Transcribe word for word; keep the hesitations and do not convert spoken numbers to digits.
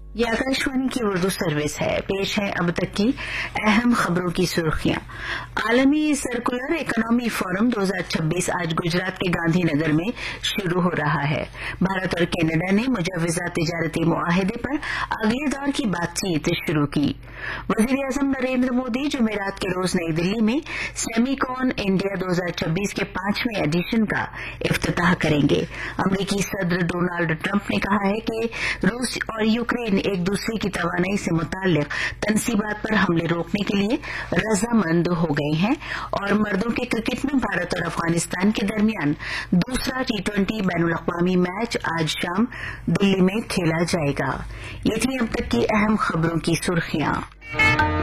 ये आकाशवाणी की उर्दू सर्विस है। पेश है अब तक की अहम खबरों की सुर्खियां। आलमी सर्कुलर इकोनॉमी फोरम दो हज़ार छब्बीस आज गुजरात के गांधीनगर में शुरू हो रहा है। भारत और कनाडा ने मुजव्वजा तिजारती मुआहदे पर अगले दौर की बातचीत शुरू की। वजीर आजम नरेंद्र मोदी जुमेरात के रोज नई दिल्ली में सेमीकॉन इंडिया दो हज़ार छब्बीस के पांचवें एडिशन का इफ्तिताह करेंगे। अमरीकी सदर डोनाल्ड ट्रंप ने कहा है कि रूस और यूक्रेन एक दूसरे की तवानाई से मुताल्लिक तनसीबात पर हमले रोकने के लिए रजामंद हो गए हैं और मर्दों के क्रिकेट में भारत और अफगानिस्तान के दरमियान दूसरा टी ट्वेंटी बैनुल अक़वामी मैच आज शाम दिल्ली में खेला जाएगा। ये थी अब तक की अहम खबरों की सुर्खियां।